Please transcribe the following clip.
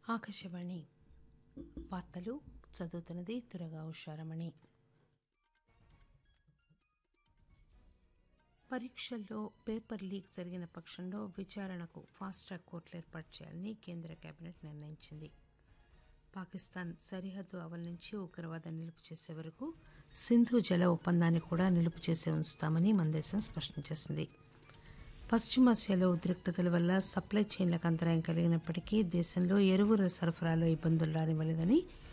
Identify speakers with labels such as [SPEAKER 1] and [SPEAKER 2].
[SPEAKER 1] ఆకాశవాణి వార్తలు చదువుతున్నది తురగా ఉషారమణి. పరీక్షల్లో పేపర్ లీక్ జరిగిన పక్షంలో విచారణకు ఫాస్ట్ ట్రాక్ కోర్టులు ఏర్పాటు చేయాలని కేంద్ర కేబినెట్ నిర్ణయించింది. పాకిస్తాన్ సరిహద్దు ఆవల నుంచి ఉగ్రవాదాన్ని నిలుపు చేసే వరకు సింధు జల ఒప్పందాన్ని కూడా నిలుపు చేసే ఉంచుతామని మన దేశం స్పష్టం చేసింది. పశ్చిమాసియాలో ఉద్రిక్తతల వల్ల సప్లై చైన్లకు అంతరాయం కలిగినప్పటికీ దేశంలో ఎరువుల సరఫరాలో ఇబ్బందులు రానివ్వలేదని